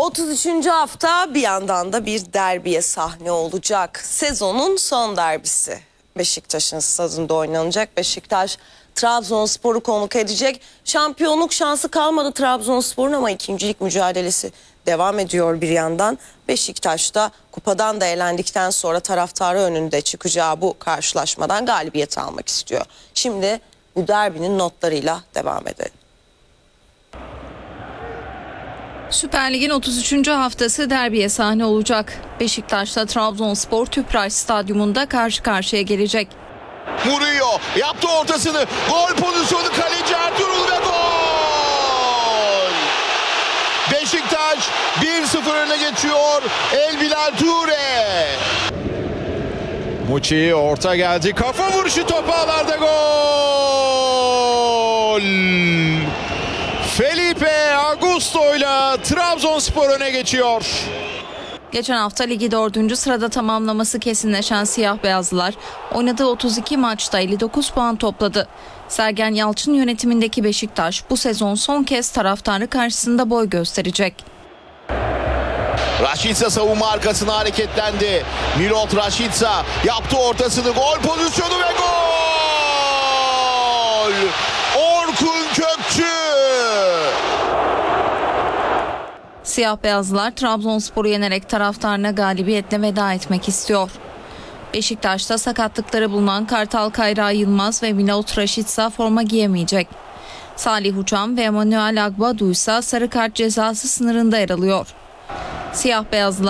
33. hafta bir yandan da bir derbiye sahne olacak. Sezonun son derbisi. Beşiktaş'ın stadında oynanacak. Beşiktaş Trabzonspor'u konuk edecek. Şampiyonluk şansı kalmadı Trabzonspor'un ama ikincilik mücadelesi devam ediyor bir yandan. Beşiktaş da kupadan da elendikten sonra taraftarı önünde çıkacağı bu karşılaşmadan galibiyet almak istiyor. Şimdi bu derbinin notlarıyla devam edelim. Süper Lig'in 33. haftası derbiye sahne olacak. Beşiktaş'ta Trabzonspor Tüpraş Stadyumunda karşı karşıya gelecek. Murillo yaptı ortasını. Gol pozisyonu, kaleci Ertuğrul ve gol! Beşiktaş 1-0 öne geçiyor. Elbilal Toure. Muçi orta geldi. Kafa vuruşu, top ağlarda, gol! Felipe Augusto'yla Trabzonspor öne geçiyor. Geçen hafta ligi 4. sırada tamamlaması kesinleşen siyah beyazlılar oynadığı 32 maçta 59 puan topladı. Sergen Yalçın yönetimindeki Beşiktaş bu sezon son kez taraftarı karşısında boy gösterecek. Rashica savunma arkasına hareketlendi. Milot Rashica yaptı ortasını. Gol pozisyonu ve gol! Orkun Kökçü! Siyah beyazlılar Trabzonspor'u yenerek taraftarına galibiyetle veda etmek istiyor. Beşiktaş'ta sakatlıkları bulunan Kartal Kayra Yılmaz ve Milot Rashica forma giyemeyecek. Salih Uçan ve Emmanuel Agbadu ise sarı kart cezası sınırında yer alıyor. Siyah beyazlılar